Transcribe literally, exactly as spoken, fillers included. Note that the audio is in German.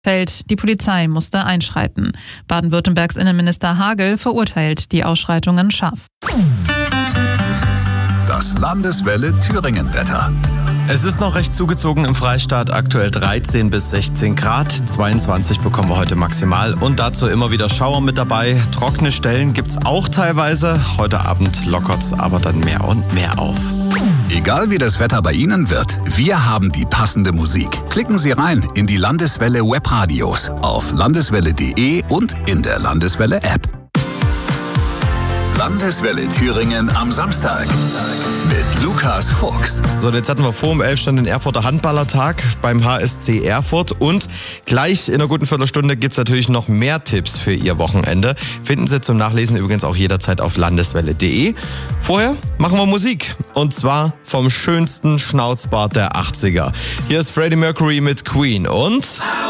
fällt. Die Polizei musste einschreiten. Baden-Württembergs Innenminister Hagel verurteilt die Ausschreitungen scharf. Das Landeswelle Thüringen-Wetter. Es ist noch recht zugezogen im Freistaat, aktuell dreizehn bis sechzehn Grad, zweiundzwanzig bekommen wir heute maximal und dazu immer wieder Schauer mit dabei. Trockene Stellen gibt's auch teilweise, heute Abend lockert's aber dann mehr und mehr auf. Egal wie das Wetter bei Ihnen wird, wir haben die passende Musik. Klicken Sie rein in die Landeswelle Webradios auf landeswelle punkt de und in der Landeswelle App. Landeswelle Thüringen am Samstag mit Lukas Fuchs. So, jetzt hatten wir vor um elf stand den Erfurter Handballertag beim H S C Erfurt und gleich in einer guten Viertelstunde gibt es natürlich noch mehr Tipps für Ihr Wochenende. Finden Sie zum Nachlesen übrigens auch jederzeit auf landeswelle punkt de. Vorher machen wir Musik und zwar vom schönsten Schnauzbart der achtziger. Hier ist Freddie Mercury mit Queen und...